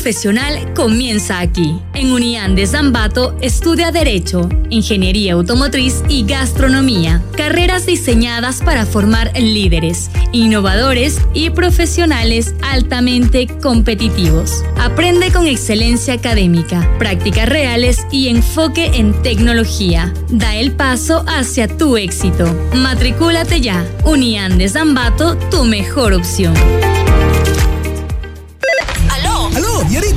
profesional comienza aquí. En Uniandes Ambato estudia Derecho, Ingeniería Automotriz y Gastronomía. Carreras diseñadas para formar líderes, innovadores y profesionales altamente competitivos. Aprende con excelencia académica, prácticas reales y enfoque en tecnología. Da el paso hacia tu éxito. Matricúlate ya. Uniandes Ambato, tu mejor opción.